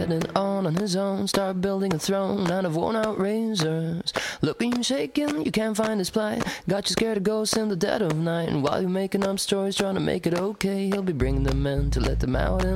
getting on his own, start building a throne out of worn-out razors. Looking shaken, you can't find his plight. Got you scared of ghosts in the dead of night. And while you're making up stories, trying to make it okay, he'll be bringing them in to let them out in